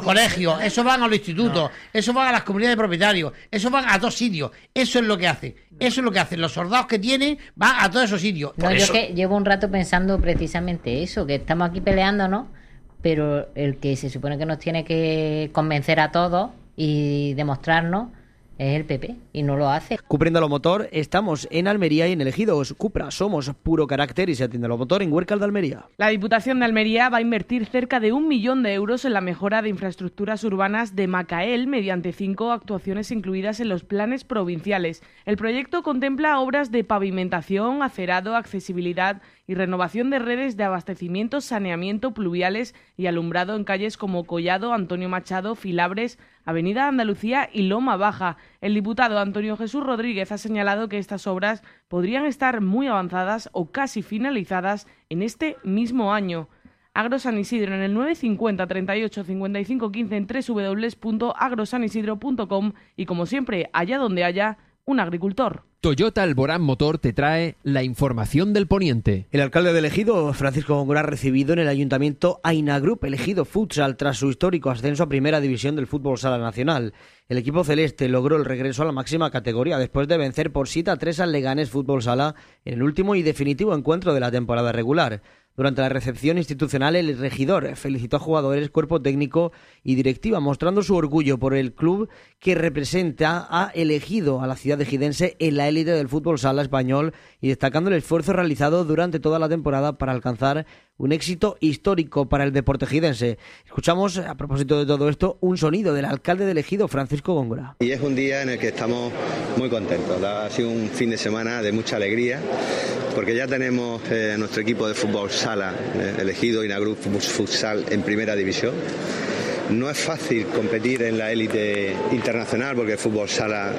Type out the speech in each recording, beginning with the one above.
colegios, esos van a los institutos, esos van a las comunidades de propietarios, esos van a todos sitios. Eso es lo que hace. Eso es lo que hacen. Los soldados que tienen van a todos esos sitios. No, yo que llevo un rato pensando precisamente eso, que estamos aquí peleándonos, pero el que se supone que nos tiene que convencer a todos y demostrarnos es el PP, y no lo hace. Cupriendo Motor, estamos en Almería y en el Ejido. Cupra, somos puro carácter y se atiende a Motor en Huércal de Almería. La Diputación de Almería va a invertir cerca de 1 millón de euros en la mejora de infraestructuras urbanas de Macael mediante 5 actuaciones incluidas en los planes provinciales. El proyecto contempla obras de pavimentación, acerado, accesibilidad y renovación de redes de abastecimiento, saneamiento, pluviales y alumbrado en calles como Collado, Antonio Machado, Filabres, Avenida Andalucía y Loma Baja. El diputado Antonio Jesús Rodríguez ha señalado que estas obras podrían estar muy avanzadas o casi finalizadas en este mismo año. Agro San Isidro en el 950 38 55 15 en www.agrosanisidro.com y, como siempre, allá donde haya un agricultor. Toyota Alborán Motor te trae la información del Poniente. El alcalde de Ejido, Francisco Góngora, ha recibido en el ayuntamiento a Inagroup Ejido Futsal tras su histórico ascenso a Primera División del Fútbol Sala Nacional. El equipo celeste logró el regreso a la máxima categoría después de vencer por 7-3 al Leganés Fútbol Sala en el último y definitivo encuentro de la temporada regular. Durante la recepción institucional, el regidor felicitó a jugadores, cuerpo técnico y directiva, mostrando su orgullo por el club que representa a El Ejido, a la ciudad ejidense, en la élite del fútbol sala español, y destacando el esfuerzo realizado durante toda la temporada para alcanzar un éxito histórico para el deporte ejidense. Escuchamos, a propósito de todo esto, un sonido del alcalde de El Ejido, Francisco Góngora. Y es un día en el que estamos muy contentos. Ha sido un fin de semana de mucha alegría, porque ya tenemos nuestro equipo de fútbol sala, El Ejido Inagroup Futsal, en Primera División. No es fácil competir en la élite internacional, porque el fútbol sala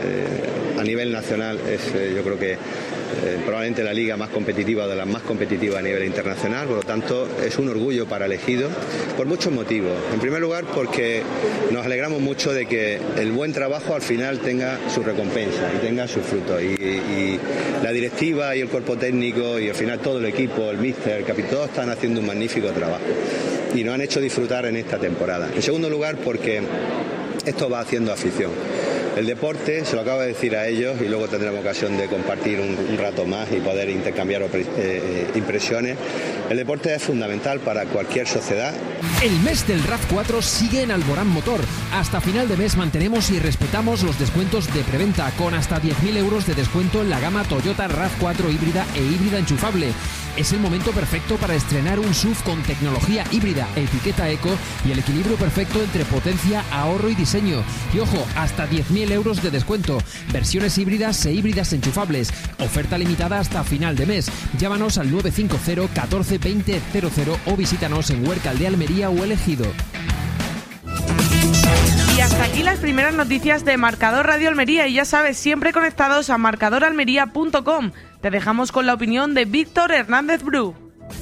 a nivel nacional es, yo creo que probablemente la liga más competitiva, de las más competitivas a nivel internacional. Por lo tanto, es un orgullo para El Ejido por muchos motivos. En primer lugar, porque nos alegramos mucho de que el buen trabajo al final tenga su recompensa y tenga su fruto. Y la directiva y el cuerpo técnico y al final todo el equipo, el míster, el capitán, todos están haciendo un magnífico trabajo y nos han hecho disfrutar en esta temporada. En segundo lugar, porque esto va haciendo afición. El deporte, se lo acabo de decir a ellos, y luego tendremos ocasión de compartir un rato más y poder intercambiar impresiones. El deporte es fundamental para cualquier sociedad. El mes del RAV4 sigue en Alborán Motor. Hasta final de mes mantenemos y respetamos los descuentos de preventa, con hasta 10.000 euros de descuento en la gama Toyota RAV4 híbrida e híbrida enchufable. Es el momento perfecto para estrenar un SUV con tecnología híbrida, etiqueta eco y el equilibrio perfecto entre potencia, ahorro y diseño. Y ojo, hasta 10.000 euros de descuento. Versiones híbridas e híbridas enchufables. Oferta limitada hasta final de mes. Llámanos al 950 14 20 00 o visítanos en Huércal de Almería o El Ejido. Y hasta aquí las primeras noticias de Marcador Radio Almería, y ya sabes, siempre conectados a marcadoralmería.com. Te dejamos con la opinión de Víctor Hernández Bru.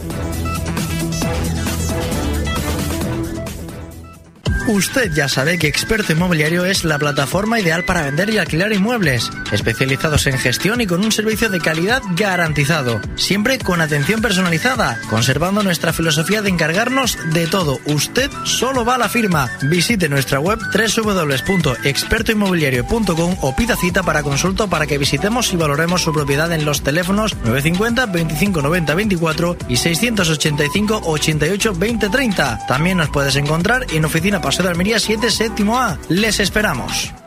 Usted ya sabe que Experto Inmobiliario es la plataforma ideal para vender y alquilar inmuebles, especializados en gestión y con un servicio de calidad garantizado, siempre con atención personalizada, conservando nuestra filosofía de encargarnos de todo. Usted solo va a la firma. Visite nuestra web www.expertoinmobiliario.com o pida cita para consulta para que visitemos y valoremos su propiedad en los teléfonos 950 25 90 24 y 685 88 20 30. También nos puedes encontrar en Oficina Paseo de Almería 7 séptimo A. Les esperamos.